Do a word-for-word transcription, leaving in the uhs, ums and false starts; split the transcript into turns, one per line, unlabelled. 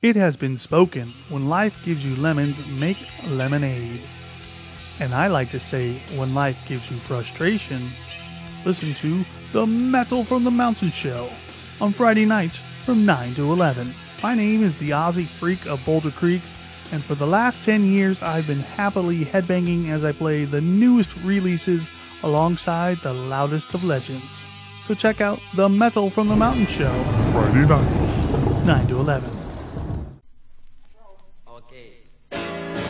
It has been spoken, when life gives you lemons, make lemonade. And I like to say, when life gives you frustration, listen to The Metal from the Mountain Show on Friday nights from nine to eleven. My name is the Aussie Freak of Boulder Creek, and for the last ten years I've been happily headbanging as I play the newest releases alongside the loudest of legends. So check out The Metal from the Mountain Show
Friday nights.
nine to eleven.